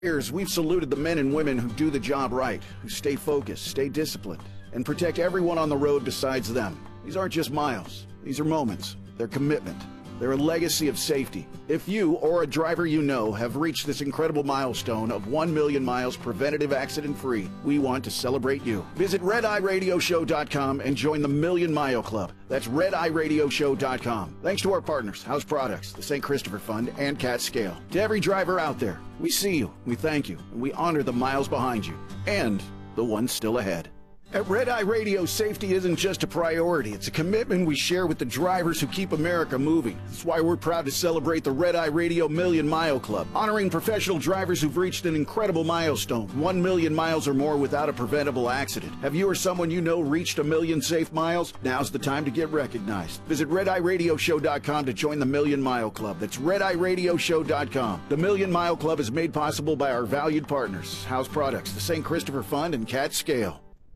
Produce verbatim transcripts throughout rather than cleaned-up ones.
Years, we've saluted the men and women who do the job right, who stay focused, stay disciplined, and protect everyone on the road besides them. These aren't just miles. These are moments. They're commitment. They're a legacy of safety. If you or a driver you know have reached this incredible milestone of one million miles preventative accident-free, we want to celebrate you. Visit red eye radio show dot com and join the Million Mile Club. That's red eye radio show dot com. Thanks to our partners, House Products, the Saint Christopher Fund, and Cat Scale. To every driver out there, we see you, we thank you, and we honor the miles behind you, and the ones still ahead. At Red Eye Radio, safety isn't just a priority. It's a commitment we share with the drivers who keep America moving. That's why we're proud to celebrate the Red Eye Radio Million Mile Club, honoring professional drivers who've reached an incredible milestone, one million miles or more without a preventable accident. Have you or someone you know reached a million safe miles? Now's the time to get recognized. Visit red eye radio show dot com to join the Million Mile Club. That's red eye radio show dot com. The Million Mile Club is made possible by our valued partners, House Products, the Saint Christopher Fund, and Cat Scale.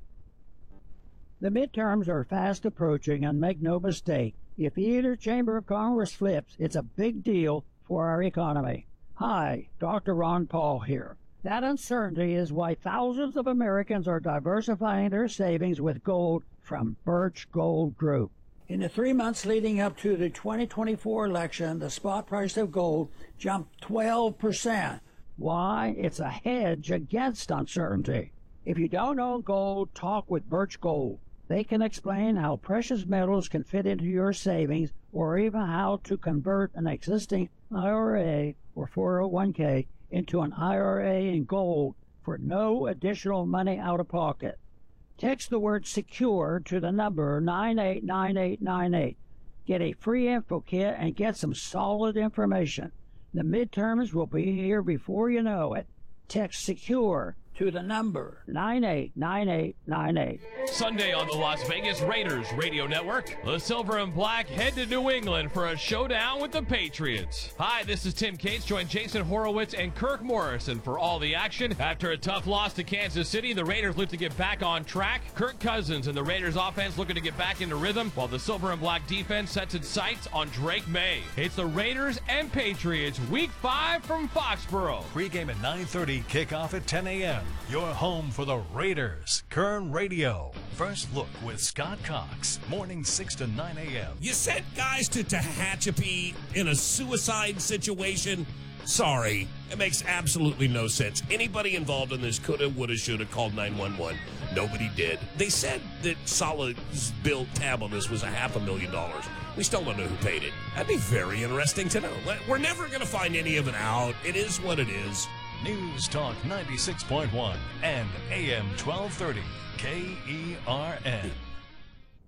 The midterms are fast approaching, and make no mistake, if either chamber of Congress flips, it's a big deal for our economy. Hi, Doctor Ron Paul here. That uncertainty is why thousands of Americans are diversifying their savings with gold from Birch Gold Group. In the three months leading up to the twenty twenty-four election, the spot price of gold jumped twelve percent. Why? It's a hedge against uncertainty. If you don't own gold, talk with Birch Gold. They can explain how precious metals can fit into your savings, or even how to convert an existing I R A or four oh one k into an I R A in gold for no additional money out of pocket. Text the word SECURE to the number nine eight nine eight nine eight. Get a free info kit and get some solid information. The midterms will be here before you know it. Text SECURE to the number nine eight nine eight nine eight. Sunday on the Las Vegas Raiders Radio Network, the Silver and Black head to New England for a showdown with the Patriots. Hi, this is Tim Cates. Join Jason Horowitz and Kirk Morrison for all the action. After a tough loss to Kansas City, the Raiders look to get back on track. Kirk Cousins and the Raiders offense looking to get back into rhythm, while the Silver and Black defense sets its sights on Drake May. It's the Raiders and Patriots, week five from Foxborough. Pre-game at nine thirty, kickoff at ten a.m. Your home for the Raiders. Kern Radio. First Look with Scott Cox. Morning six to nine a.m. You sent guys to Tehachapi in a suicide situation? Sorry. It makes absolutely no sense. Anybody involved in this coulda, woulda, shoulda called nine one one. Nobody did. They said that Salah's bill tab on this was a half a million dollars. We still don't know who paid it. That'd be very interesting to know. We're never going to find any of it out. It is what it is. News Talk ninety-six point one and A M twelve thirty K E R N.